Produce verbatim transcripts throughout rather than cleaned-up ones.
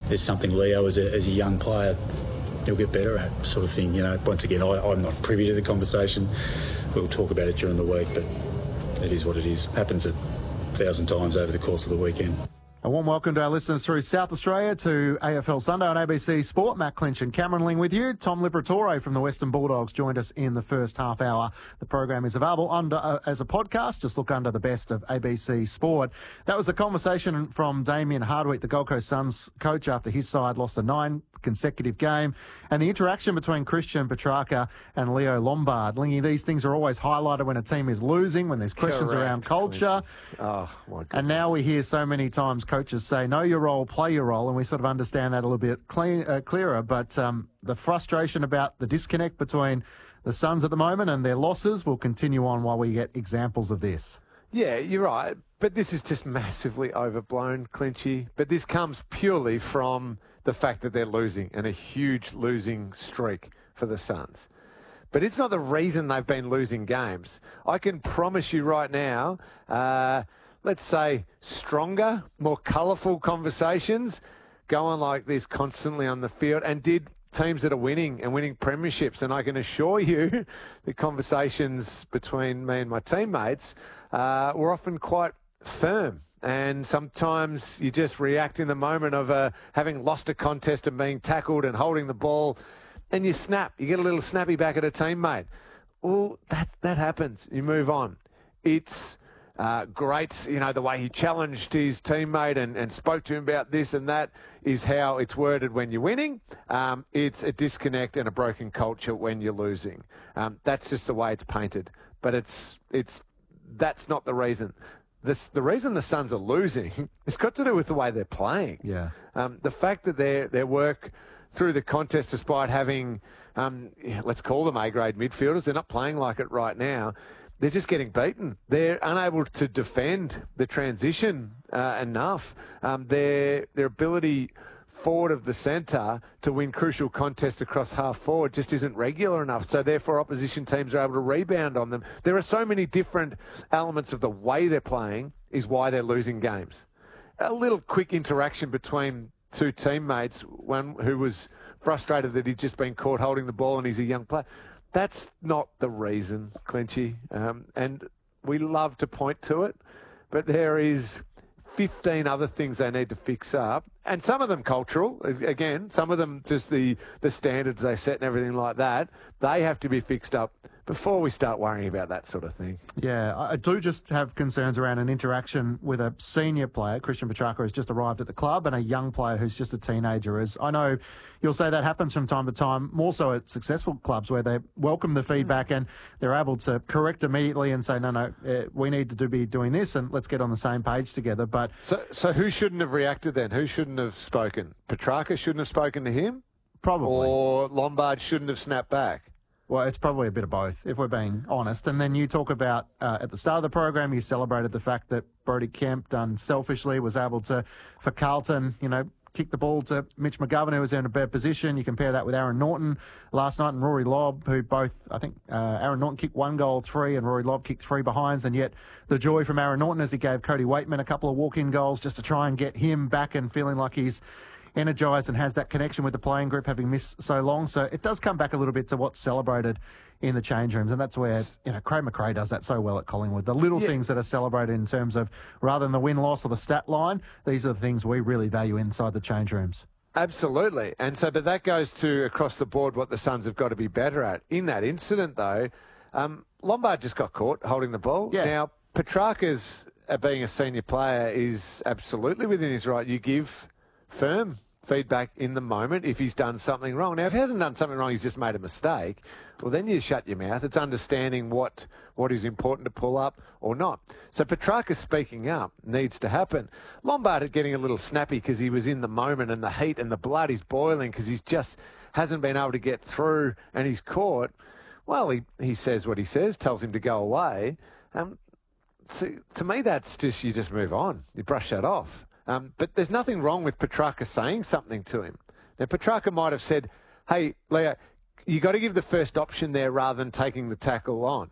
there's something Leo as a, as a young player he'll get better at, sort of thing. You know, once again, I, I'm not privy to the conversation. We'll talk about it during the week, but it is what it is. Happens a thousand times over the course of the weekend. A warm welcome to our listeners through South Australia to A F L Sunday on A B C Sport. Matt Clinch and Cameron Ling with you. Tom Liberatore from the Western Bulldogs joined us in the first half hour. The program is available under uh, as a podcast. Just look under the best of A B C Sport. That was the conversation from Damien Hardwick, the Gold Coast Suns coach, after his side lost a nine consecutive game, and the interaction between Christian Petrarca and Leo Lombard. Lingy, these things are always highlighted when a team is losing, when there's questions Correct. around culture. Oh, my goodness. And now we hear so many times coaches say, know your role, play your role, and we sort of understand that a little bit clean, uh, clearer. But um, the frustration about the disconnect between the Suns at the moment and their losses will continue on while we get examples of this. Yeah, you're right. But this is just massively overblown, Clinchy. But this comes purely from the fact that they're losing, and a huge losing streak for the Suns. But it's not the reason they've been losing games. I can promise you right now, uh, let's say stronger, more colourful conversations go on like this constantly on the field, and did teams that are winning and winning premierships. And I can assure you the conversations between me and my teammates uh, were often quite firm. And sometimes you just react in the moment of uh, having lost a contest and being tackled and holding the ball, and you snap. You get a little snappy back at a teammate. Well, that, that happens. You move on. It's uh, great, you know, the way he challenged his teammate and, and spoke to him about this and that is how it's worded when you're winning. Um, it's a disconnect and a broken culture when you're losing. Um, that's just the way it's painted. But it's it's that's not the reason. This, the reason the Suns are losing, it's got to do with the way they're playing. Yeah. Um, the fact that their their work through the contest, despite having, um, let's call them A-grade midfielders, they're not playing like it right now. They're just getting beaten. They're unable to defend the transition uh, enough. Um, their their ability forward of the centre to win crucial contests across half forward just isn't regular enough. So therefore opposition teams are able to rebound on them. There are so many different elements of the way they're playing is why they're losing games. A little quick interaction between two teammates, one who was frustrated that he'd just been caught holding the ball and he's a young player. That's not the reason, Clinchy. Um, and we love to point to it, but there is fifteen other things they need to fix up, and some of them cultural. Again, some of them just the, the standards they set and everything like that. They have to be fixed up before we start worrying about that sort of thing. Yeah, I do just have concerns around an interaction with a senior player. Christian Petrarca has just arrived at the club, and a young player who's just a teenager. As I know you'll say that happens from time to time, more so at successful clubs where they welcome the feedback and they're able to correct immediately and say, no, no, uh, we need to do, be doing this and let's get on the same page together. But So, so who shouldn't have reacted then? Who shouldn't have spoken? Petrarca shouldn't have spoken to him? Probably. Or Lombard shouldn't have snapped back? Well, it's probably a bit of both, if we're being honest. And then you talk about, uh, at the start of the program, you celebrated the fact that Brodie Kemp, done selfishly, was able to, for Carlton, you know, kick the ball to Mitch McGovern, who was in a better position. You compare that with Aaron Norton last night and Rory Lobb, who both, I think, uh, Aaron Norton kicked one goal, three, and Rory Lobb kicked three behinds. And yet the joy from Aaron Norton as he gave Cody Waitman a couple of walk-in goals just to try and get him back and feeling like he's energised and has that connection with the playing group, having missed so long. So it does come back a little bit to what's celebrated in the change rooms, and that's where, you know, Craig McRae does that so well at Collingwood. The little yeah. things that are celebrated in terms of, rather than the win-loss or the stat line, these are the things we really value inside the change rooms. Absolutely. And so, but that goes to across the board what the Suns have got to be better at. In that incident, though, um, Lombard just got caught holding the ball. Yeah. Now, Petrarca's, uh, being a senior player, is absolutely within his right. You give firm feedback in the moment if he's done something wrong. Now, if he hasn't done something wrong, he's just made a mistake, well, then you shut your mouth. It's understanding what, what is important to pull up or not. So Petrarca speaking up needs to happen. Lombard is getting a little snappy because he was in the moment and the heat and the blood is boiling because he's just hasn't been able to get through and he's caught. Well, he, he says what he says, tells him to go away. Um, to, to me, that's just, you just move on. You brush that off. Um, but there's nothing wrong with Petrarca saying something to him. Now, Petrarca might have said, hey, Leo, you got to give the first option there rather than taking the tackle on.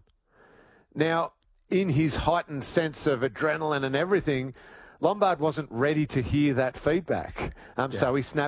Now, in his heightened sense of adrenaline and everything, Lombard wasn't ready to hear that feedback. Um, yeah. So he snapped